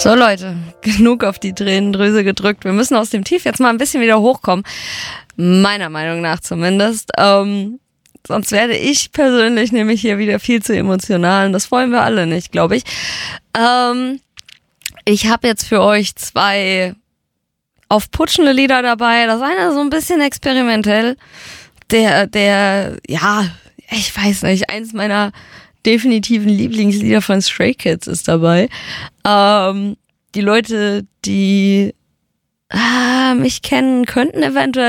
So Leute, genug auf die Tränendrüse gedrückt. Wir müssen aus dem Tief jetzt mal ein bisschen wieder hochkommen. Meiner Meinung nach zumindest. Sonst werde ich persönlich nämlich hier wieder viel zu emotional. Und das wollen wir alle nicht, glaube ich. Ich habe jetzt für euch 2 aufputschende Lieder dabei. Das eine so ein bisschen experimentell. Der, ja, ich weiß nicht, eins meiner definitiven Lieblingslieder von Stray Kids ist dabei. Die Leute, die mich kennen, könnten eventuell